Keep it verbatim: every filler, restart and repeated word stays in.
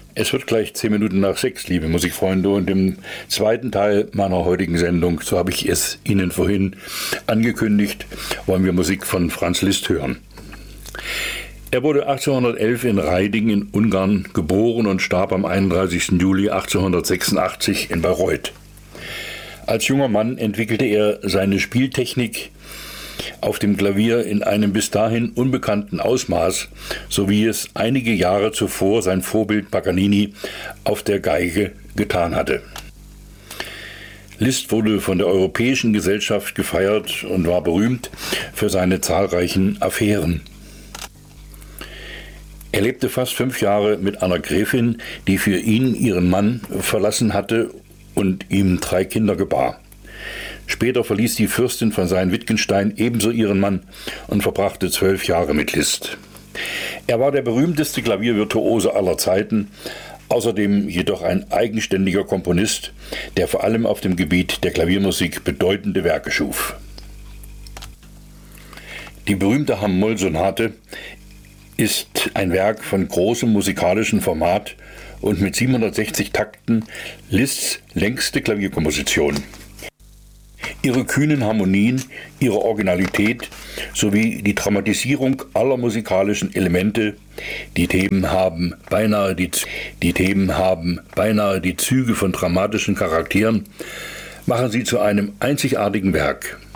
Es wird gleich zehn Minuten nach sechs, liebe Musikfreunde, und im zweiten Teil meiner heutigen Sendung, so habe ich es Ihnen vorhin angekündigt, wollen wir Musik von Franz Liszt hören. Er wurde achtzehnhundertelf in Raiding in Ungarn geboren und starb am einunddreißigsten Juli achtzehnhundertsechsundachtzig in Bayreuth. Als junger Mann entwickelte er seine Spieltechnik auf dem Klavier in einem bis dahin unbekannten Ausmaß, so wie es einige Jahre zuvor sein Vorbild Paganini auf der Geige getan hatte. Liszt wurde von der Europäischen Gesellschaft gefeiert und war berühmt für seine zahlreichen Affären. Er lebte fast fünf Jahre mit einer Gräfin, die für ihn ihren Mann verlassen hatte und ihm drei Kinder gebar. Später verließ die Fürstin von Sayn-Wittgenstein ebenso ihren Mann und verbrachte zwölf Jahre mit Liszt. Er war der berühmteste Klaviervirtuose aller Zeiten, außerdem jedoch ein eigenständiger Komponist, der vor allem auf dem Gebiet der Klaviermusik bedeutende Werke schuf. Die berühmte Hamm-Moll-Sonate ist ein Werk von großem musikalischen Format und mit siebenhundertsechzig Takten Liszts längste Klavierkomposition. Ihre kühnen Harmonien, ihre Originalität sowie die Dramatisierung aller musikalischen Elemente, die Themen haben beinahe die, die Themen haben beinahe die Züge von dramatischen Charakteren, machen sie zu einem einzigartigen Werk.